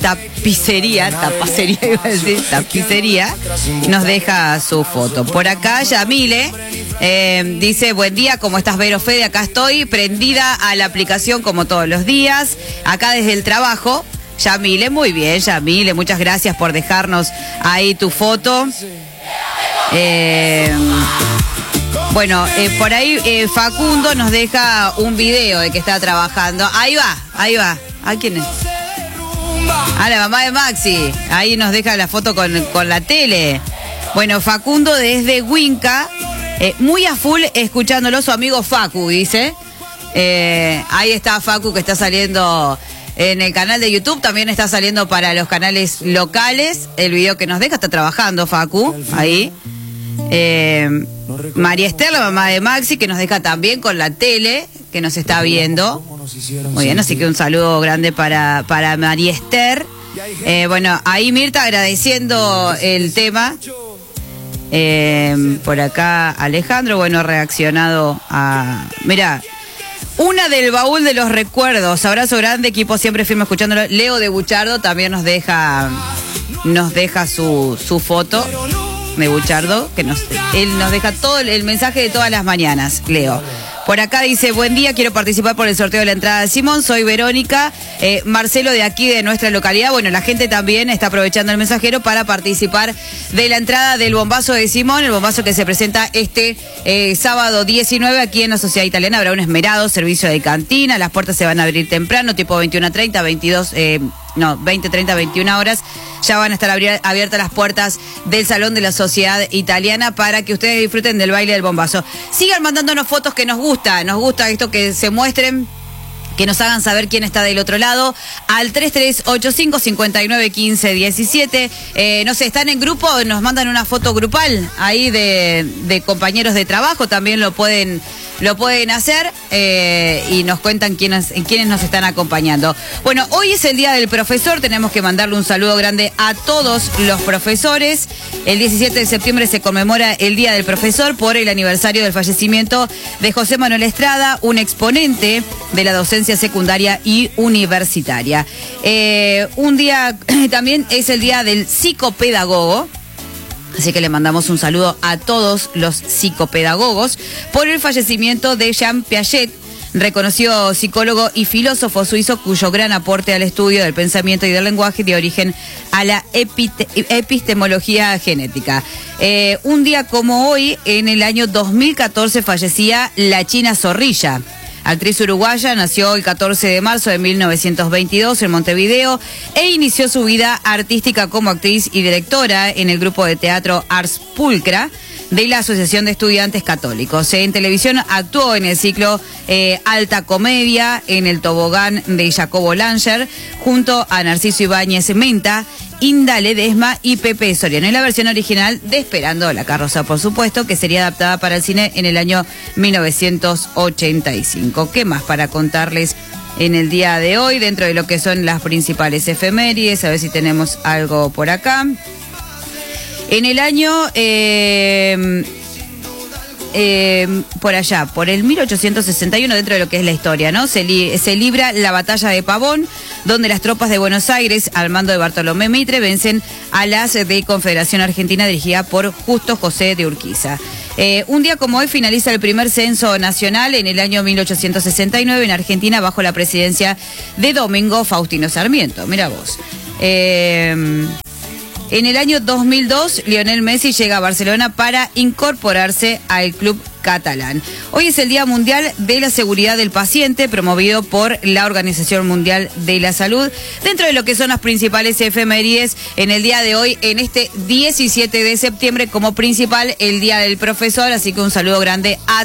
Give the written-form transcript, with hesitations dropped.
tapicería, iba a decir, tapicería, nos deja su foto. Por acá, Yamile dice, buen día, ¿cómo estás, Vero Fede? Acá estoy, prendida a la aplicación como todos los días, acá desde el trabajo. Yamile, muy bien, Yamile, muchas gracias por dejarnos ahí tu foto. Bueno, por ahí Facundo nos deja un video de que está trabajando. Ahí va. ¿A quién es? A la mamá de Maxi. Ahí nos deja la foto con la tele. Bueno, Facundo desde Huinca, muy a full escuchándolo, su amigo Facu, dice. Ahí está Facu, que está saliendo en el canal de YouTube, también está saliendo para los canales locales. El video que nos deja, está trabajando Facu, ahí. María Esther, la mamá de Maxi, que nos deja también con la tele, que nos está viendo. Muy bien, así que un saludo grande para María Esther. Bueno, ahí Mirta agradeciendo el tema. Por acá Alejandro, bueno, reaccionado a... Mirá, una del baúl de los recuerdos. Abrazo grande, equipo siempre firme escuchándolo. Leo de Buchardo también nos deja su foto de Buchardo, que él nos deja todo el mensaje de todas las mañanas, Leo. Por acá dice, buen día, quiero participar por el sorteo de la entrada de Simón, soy Verónica, Marcelo de aquí de nuestra localidad. Bueno, la gente también está aprovechando el mensajero para participar de la entrada del bombazo de Simón, el bombazo que se presenta este sábado 19 aquí en la Sociedad Italiana. Habrá un esmerado servicio de cantina, las puertas se van a abrir temprano, tipo 21:30, 20:30, 21 horas. Ya van a estar abiertas las puertas del Salón de la Sociedad Italiana para que ustedes disfruten del baile del bombazo. Sigan mandándonos fotos, que nos gusta esto, que se muestren, que nos hagan saber quién está del otro lado, al 3385-5915-17. No sé, están en grupo, nos mandan una foto grupal ahí de compañeros de trabajo, también lo pueden hacer, y nos cuentan quiénes nos están acompañando. Bueno, hoy es el Día del Profesor, tenemos que mandarle un saludo grande a todos los profesores. El 17 de septiembre se conmemora el Día del Profesor por el aniversario del fallecimiento de José Manuel Estrada, un exponente de la docencia secundaria y universitaria. Un día también es el Día del Psicopedagogo. Así que le mandamos un saludo a todos los psicopedagogos por el fallecimiento de Jean Piaget, reconocido psicólogo y filósofo suizo cuyo gran aporte al estudio del pensamiento y del lenguaje dio origen a la epistemología genética. Un día como hoy, en el año 2014, fallecía la China Zorrilla. Actriz uruguaya, nació el 14 de marzo de 1922 en Montevideo e inició su vida artística como actriz y directora en el grupo de teatro Ars Pulcra de la Asociación de Estudiantes Católicos. En televisión actuó en el ciclo Alta Comedia, en El Tobogán de Jacobo Langer, junto a Narciso Ibáñez Menta, Inda Ledesma y Pepe Soriano, en la versión original de Esperando la Carroza, por supuesto, que sería adaptada para el cine en el año 1985. ¿Qué más para contarles en el día de hoy, dentro de lo que son las principales efemérides? A ver si tenemos algo por acá. En el año... por allá, por el 1861, dentro de lo que es la historia, ¿no? Se libra la batalla de Pavón, donde las tropas de Buenos Aires, al mando de Bartolomé Mitre, vencen a las de Confederación Argentina, dirigida por Justo José de Urquiza. Un día como hoy finaliza el primer censo nacional en el año 1869 en Argentina, bajo la presidencia de Domingo Faustino Sarmiento. Mira vos. En el año 2002, Lionel Messi llega a Barcelona para incorporarse al club catalán. Hoy es el Día Mundial de la Seguridad del Paciente, promovido por la Organización Mundial de la Salud. Dentro de lo que son las principales efemérides, en el día de hoy, en este 17 de septiembre, como principal, el Día del Profesor. Así que un saludo grande a